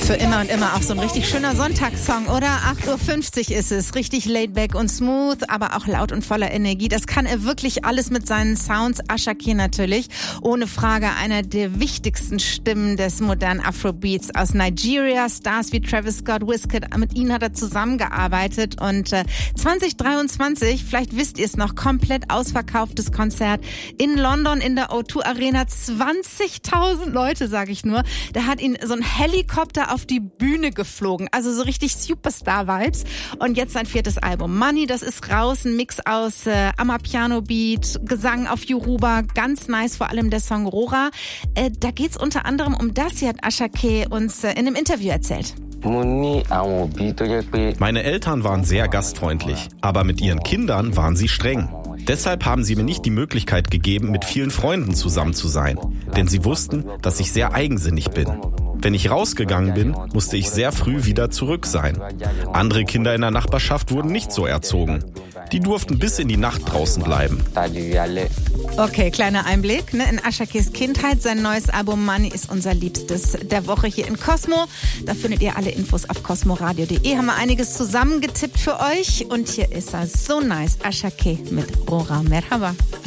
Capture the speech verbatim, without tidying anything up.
Für immer und immer auch so ein richtig schöner Sonntagssong, oder? acht Uhr fünfzig ist es. Richtig laid back und smooth, aber auch laut und voller Energie. Das kann er wirklich alles mit seinen Sounds. Asake natürlich. Ohne Frage einer der wichtigsten Stimmen des modernen Afrobeats aus Nigeria. Stars wie Travis Scott, Wizkid, mit ihnen hat er zusammengearbeitet. Und äh, zwanzig dreiundzwanzig, vielleicht wisst ihr es noch, komplett ausverkauftes Konzert in London in der O zwei Arena. zwanzigtausend Leute, sage ich nur. Da hat ihn so ein Helikopter auf die Bühne geflogen. Also so richtig Superstar-Vibes. Und jetzt sein viertes Album. Money, das ist raus. Ein Mix aus äh, Amapiano-Beat, Gesang auf Yoruba. Ganz nice, vor allem der Song Rora. Äh, da geht's unter anderem um das. Hier hat Asake uns äh, in einem Interview erzählt. Meine Eltern waren sehr gastfreundlich, aber mit ihren Kindern waren sie streng. Deshalb haben sie mir nicht die Möglichkeit gegeben, mit vielen Freunden zusammen zu sein. Denn sie wussten, dass ich sehr eigensinnig bin. Wenn ich rausgegangen bin, musste ich sehr früh wieder zurück sein. Andere Kinder in der Nachbarschaft wurden nicht so erzogen. Die durften bis in die Nacht draußen bleiben. Okay, kleiner Einblick ne, in Asakes Kindheit. Sein neues Album Money ist unser Liebstes der Woche hier in Cosmo. Da findet ihr alle Infos auf cosmoradio punkt de. Haben wir einiges zusammengetippt für euch. Und hier ist er, so nice, Asake mit Rora. Merhaba.